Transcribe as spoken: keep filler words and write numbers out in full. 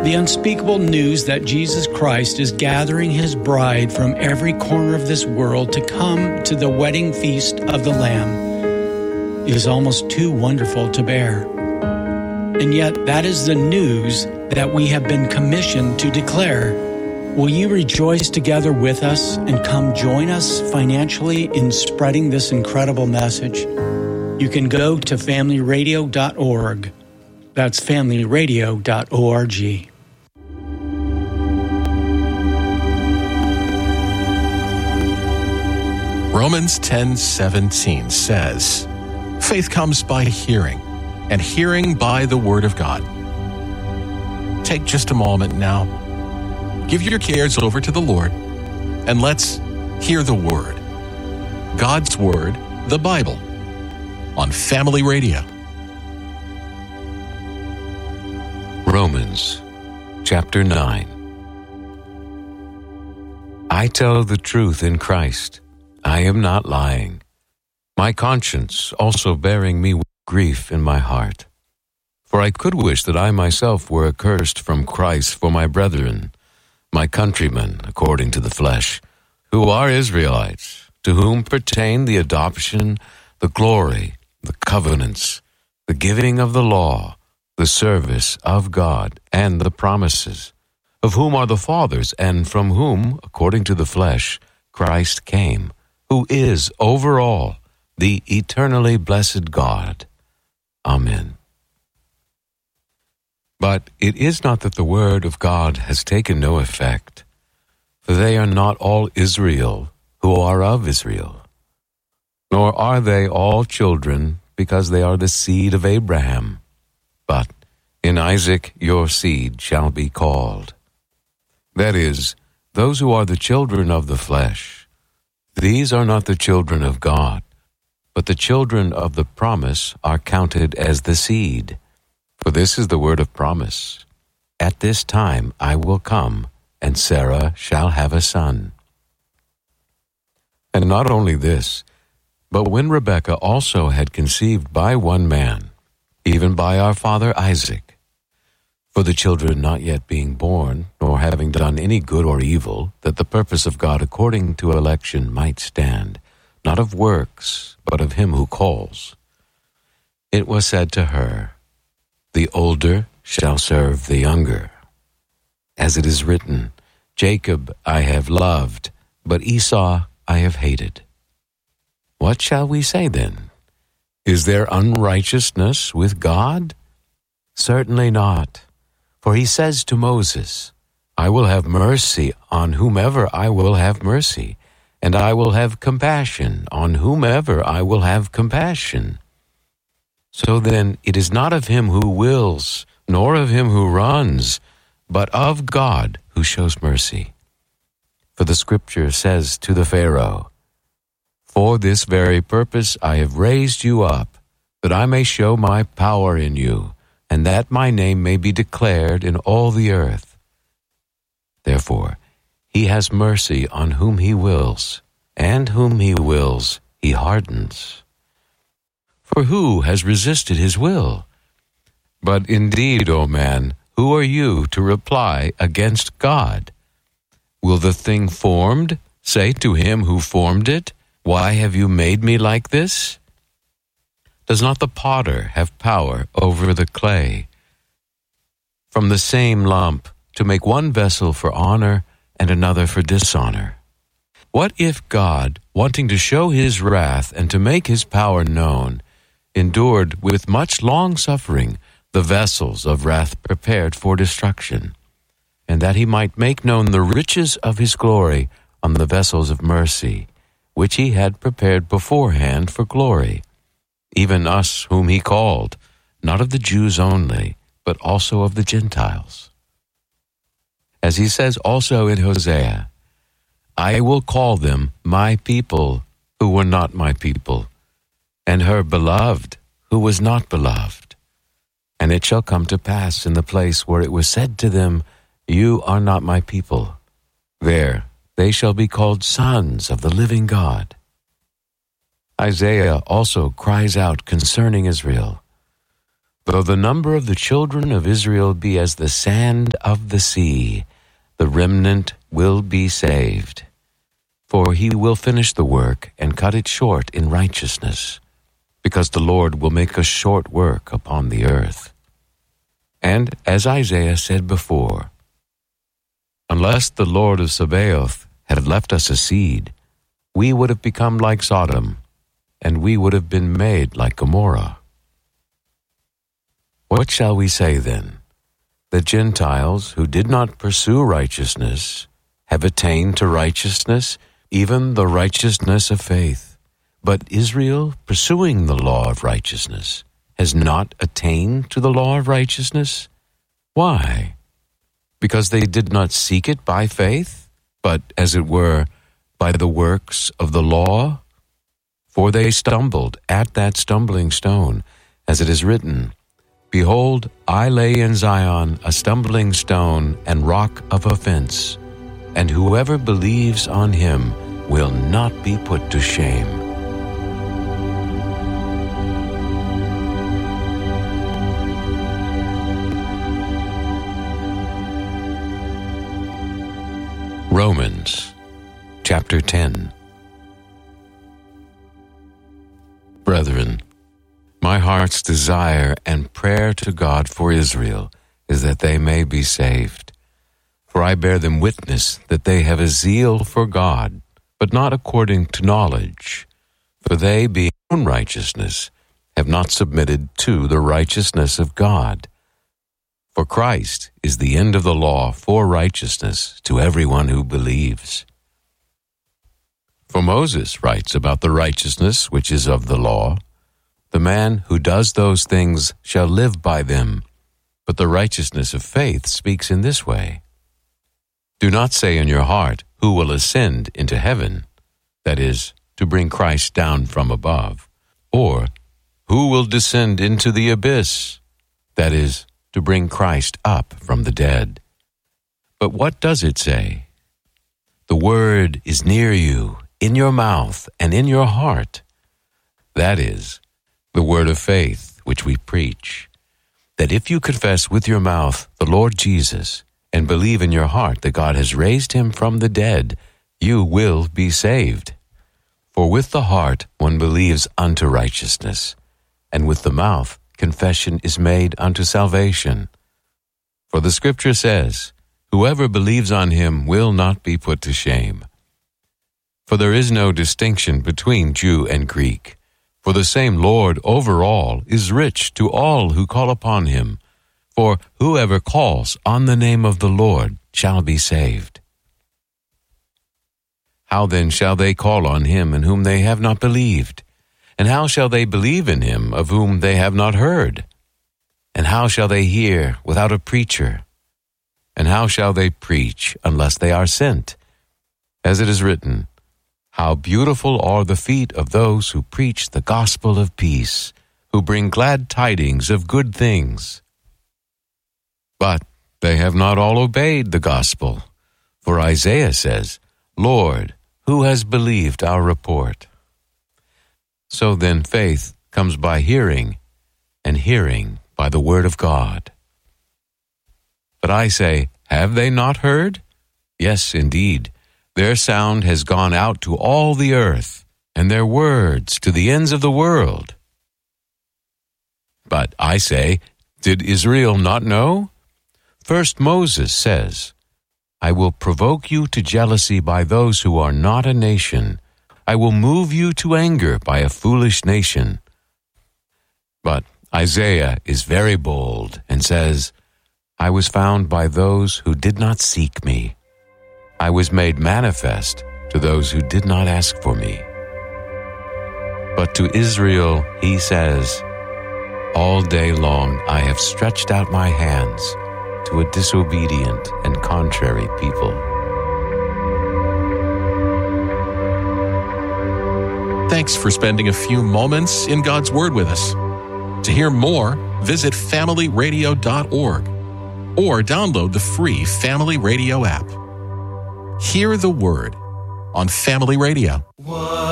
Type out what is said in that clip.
The unspeakable news that Jesus Christ is gathering his bride from every corner of this world to come to the wedding feast of the Lamb is almost too wonderful to bear. And yet that is the news that we have been commissioned to declare. Will you rejoice together with us and come join us financially in spreading this incredible message? You can go to family radio dot org. That's family radio dot org. Romans ten seventeen says, "Faith comes by hearing, and hearing by the Word of God." Take just a moment now. Give your cares over to the Lord, and let's hear the Word. God's Word, the Bible, on Family Radio. Romans chapter nine. I tell the truth in Christ. I am not lying. My conscience also bearing me grief in my heart. For I could wish that I myself were accursed from Christ for my brethren, my countrymen according to the flesh, who are Israelites, to whom pertain the adoption, the glory, the covenants, the giving of the law, the service of God, and the promises, of whom are the fathers, and from whom, according to the flesh, Christ came, who is over all, the eternally blessed God. Amen. But it is not that the word of God has taken no effect, for they are not all Israel who are of Israel, nor are they all children because they are the seed of Abraham. But in Isaac your seed shall be called. That is, those who are the children of the flesh. These are not the children of God, but the children of the promise are counted as the seed. For this is the word of promise. At this time I will come, and Sarah shall have a son. And not only this, but when Rebekah also had conceived by one man, even by our father Isaac, for the children not yet being born, nor having done any good or evil, that the purpose of God according to election might stand, not of works, but of him who calls. It was said to her, "The older shall serve the younger." As it is written, "Jacob I have loved, but Esau I have hated." What shall we say then? Is there unrighteousness with God? Certainly not. For he says to Moses, "I will have mercy on whomever I will have mercy, and I will have compassion on whomever I will have compassion." So then it is not of him who wills, nor of him who runs, but of God who shows mercy. For the scripture says to the Pharaoh, "For this very purpose I have raised you up, that I may show my power in you, and that my name may be declared in all the earth." Therefore, he has mercy on whom he wills, and whom he wills he hardens. For who has resisted his will? But indeed, O man, who are you to reply against God? Will the thing formed say to him who formed it, "Why have you made me like this?" Does not the potter have power over the clay, from the same lump, to make one vessel for honor and another for dishonor? What if God, wanting to show his wrath and to make his power known, endured with much long-suffering the vessels of wrath prepared for destruction, and that he might make known the riches of his glory on the vessels of mercy, which he had prepared beforehand for glory, even us whom he called, not of the Jews only, but also of the Gentiles. As he says also in Hosea, "I will call them my people who were not my people, and her beloved who was not beloved. And it shall come to pass in the place where it was said to them, You are not my people, there they shall be called sons of the living God." Isaiah also cries out concerning Israel, Though the number of the children of Israel be as the sand of the sea, the remnant will be saved. For he will finish the work and cut it short in righteousness, because the Lord will make a short work upon the earth. And as Isaiah said before, unless the Lord of Sabaoth had left us a seed, we would have become like Sodom, and we would have been made like Gomorrah. What shall we say then? The Gentiles who did not pursue righteousness have attained to righteousness, even the righteousness of faith. But Israel, pursuing the law of righteousness, has not attained to the law of righteousness? Why? Because they did not seek it by faith, but, as it were, by the works of the law? For they stumbled at that stumbling stone, as it is written, Behold, I lay in Zion a stumbling stone and rock of offense, and whoever believes on him will not be put to shame. Romans chapter ten. Brethren, my heart's desire and prayer to God for Israel is that they may be saved. For I bear them witness that they have a zeal for God, but not according to knowledge. For they, being own righteousness, have not submitted to the righteousness of God. For Christ is the end of the law for righteousness to everyone who believes. For Moses writes about the righteousness which is of the law, The man who does those things shall live by them. But the righteousness of faith speaks in this way. Do not say in your heart, Who will ascend into heaven? That is, to bring Christ down from above. Or, Who will descend into the abyss? That is, to bring Christ up from the dead. But what does it say? The word is near you, in your mouth and in your heart. That is, the word of faith which we preach, that if you confess with your mouth the Lord Jesus and believe in your heart that God has raised him from the dead, you will be saved. For with the heart one believes unto righteousness, and with the mouth confession is made unto salvation. For the Scripture says, Whoever believes on him will not be put to shame. For there is no distinction between Jew and Greek, for the same Lord over all is rich to all who call upon him. For whoever calls on the name of the Lord shall be saved. How then shall they call on him in whom they have not believed? And how shall they believe in him of whom they have not heard? And how shall they hear without a preacher? And how shall they preach unless they are sent? As it is written, How beautiful are the feet of those who preach the gospel of peace, who bring glad tidings of good things. But they have not all obeyed the gospel. For Isaiah says, Lord, who has believed our report? So then faith comes by hearing, and hearing by the word of God. But I say, have they not heard? Yes, indeed. Their sound has gone out to all the earth, and their words to the ends of the world. But I say, did Israel not know? First Moses says, I will provoke you to jealousy by those who are not a nation. I will move you to anger by a foolish nation. But Isaiah is very bold and says, I was found by those who did not seek me. I was made manifest to those who did not ask for me. But to Israel he says, All day long I have stretched out my hands to a disobedient and contrary people. Thanks for spending a few moments in God's Word with us. To hear more, visit family radio dot org or download the free Family Radio app. Hear the Word on Family Radio.